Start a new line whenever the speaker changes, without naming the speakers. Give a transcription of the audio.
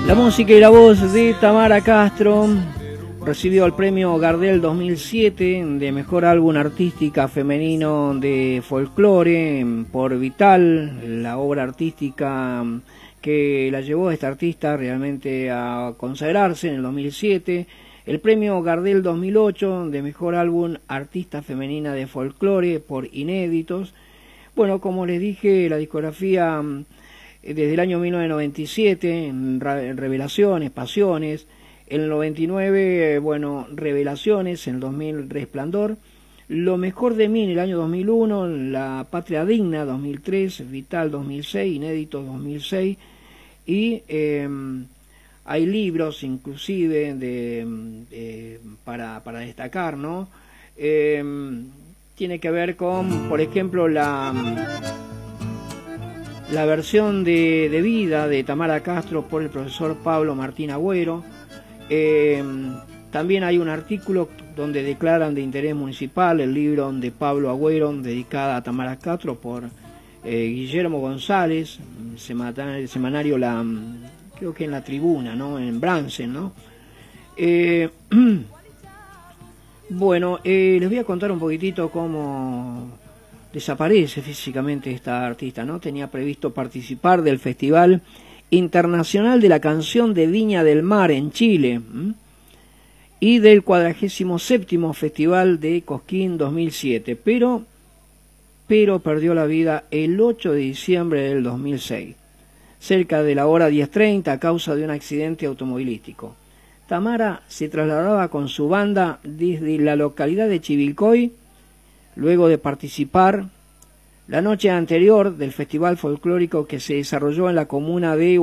La música y la voz de Tamara Castro recibió el premio Gardel 2007 de Mejor Álbum Artística Femenino de Folclore por Vital, la obra artística que la llevó a esta artista realmente a consagrarse en el 2007. El premio Gardel 2008 de Mejor Álbum Artista Femenina de Folclore por Inéditos. Bueno, como les dije, la discografía desde el año 1997, en Revelaciones, Pasiones, en el 99, bueno, Revelaciones, en el 2000, Resplandor, Lo Mejor de Mí en el año 2001, La Patria Digna 2003, Vital 2006, Inéditos 2006, y hay libros inclusive para destacar, ¿no? Tiene que ver con, por ejemplo, la versión de vida de Tamara Castro por el profesor Pablo Martín Agüero. También hay un artículo donde declaran de interés municipal el libro de Pablo Agüero dedicada a Tamara Castro por Guillermo González, el semanario creo que en La Tribuna, ¿no? En Bransen, ¿no? Bueno, les voy a contar un poquitito cómo desaparece físicamente esta artista, ¿no? Tenía previsto participar del Festival Internacional de la Canción de Viña del Mar en Chile y del 47º Festival de Cosquín 2007, pero perdió la vida el 8 de diciembre del 2006, cerca de la hora 10:30 a causa de un accidente automovilístico. Tamara se trasladaba con su banda desde la localidad de Chivilcoy, luego de participar la noche anterior del festival folclórico que se desarrolló en la comuna de